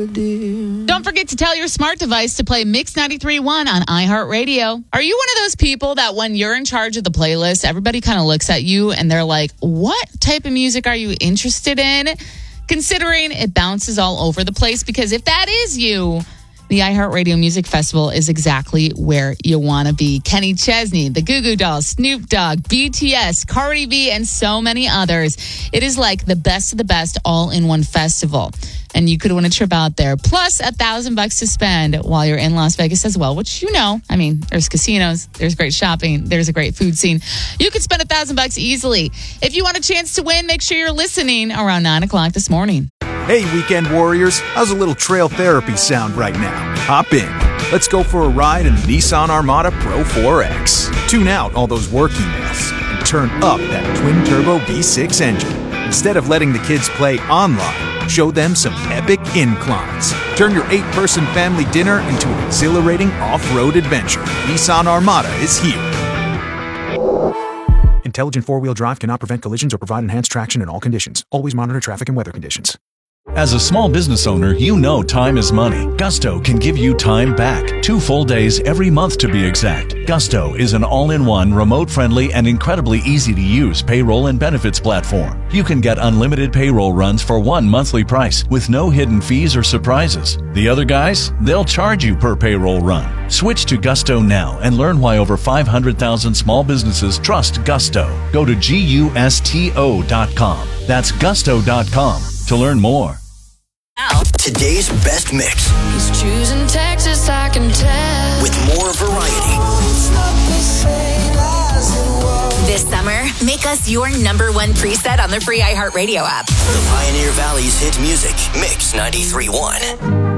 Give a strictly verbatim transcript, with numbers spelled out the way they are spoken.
dear. Don't forget to tell your smart device to play Mix ninety-three point one on iHeartRadio. Are you one of those people that when you're in charge of the playlist, everybody kind of looks at you and they're like, what type of music are you interested in? Considering it bounces all over the place, because if that is you, the iHeartRadio Music Festival is exactly where you want to be. Kenny Chesney, the Goo Goo Dolls, Snoop Dogg, B T S, Cardi B, and so many others. It is like the best of the best all in one festival. And you could win a trip out there, plus a thousand bucks to spend while you're in Las Vegas as well, which you know, I mean, there's casinos, there's great shopping, there's a great food scene. You could spend a thousand bucks easily. If you want a chance to win, make sure you're listening around nine o'clock this morning. Hey, weekend warriors, how's a little trail therapy sound right now? Hop in. Let's go for a ride in the Nissan Armada Pro four X. Tune out all those work emails and turn up that twin-turbo V six engine. Instead of letting the kids play online, show them some epic inclines. Turn your eight-person family dinner into an exhilarating off-road adventure. Nissan Armada is here. Intelligent four-wheel drive cannot prevent collisions or provide enhanced traction in all conditions. Always monitor traffic and weather conditions. As a small business owner, you know time is money. Gusto can give you time back. Two full days every month to be exact. Gusto is an all-in-one, remote-friendly, and incredibly easy-to-use payroll and benefits platform. You can get unlimited payroll runs for one monthly price with no hidden fees or surprises. The other guys, they'll charge you per payroll run. Switch to Gusto now and learn why over five hundred thousand small businesses trust Gusto. Go to gusto dot com. That's gusto dot com to learn more. Today's best mix. He's choosing Texas, I can tell. With more variety. This summer, make us your number one preset on the free iHeartRadio app. The Pioneer Valley's hit music, Mix ninety-three point one.